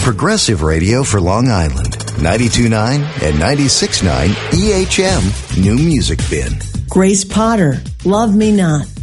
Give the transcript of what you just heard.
Progressive Radio for Long Island. 92.9 and 96.9 EHM New Music Bin. Grace Potter, Love Me Not.